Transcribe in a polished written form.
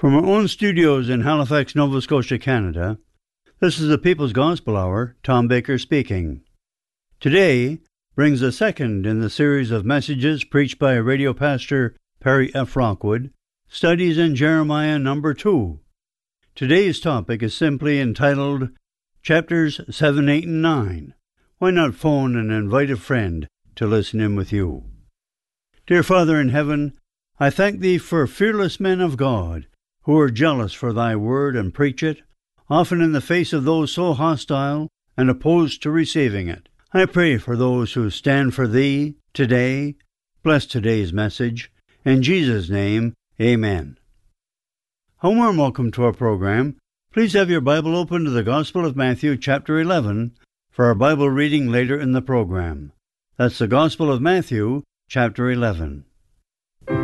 From our own studios in Halifax, Nova Scotia, Canada, this is the People's Gospel Hour. Tom Baker speaking. Today brings the second in the series of messages preached by radio pastor Perry F. Rockwood, Studies in Jeremiah number 2. Today's topic is simply entitled Chapters 7, 8, and 9. Why not phone and invite a friend to listen in with you? Dear Father in heaven, I thank Thee for fearless men of God who are jealous for Thy word and preach it, often in the face of those so hostile and opposed to receiving it. I pray for those who stand for Thee today. Bless today's message. In Jesus' name, amen. A warm welcome to our program. Please have your Bible open to the Gospel of Matthew, chapter 11, for our Bible reading later in the program. That's the Gospel of Matthew, chapter 11.